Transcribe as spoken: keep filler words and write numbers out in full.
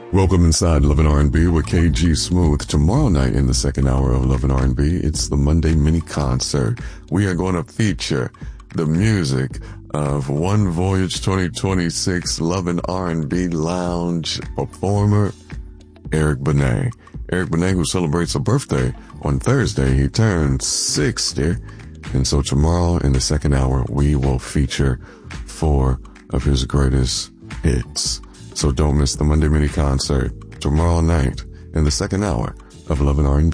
Welcome inside Love and R and B with K G Smooth. Tomorrow night in the second hour of Love and R and B, it's the Monday mini concert. We are going to feature the music of One Voyage twenty twenty-six Love and R and B Lounge performer Eric Benet. Eric Benet, who celebrates a birthday on Thursday. He turned sixty. And so tomorrow in the second hour, we will feature four of his greatest hits. So don't miss the Monday mini concert tomorrow night in the second hour of Love and R and B.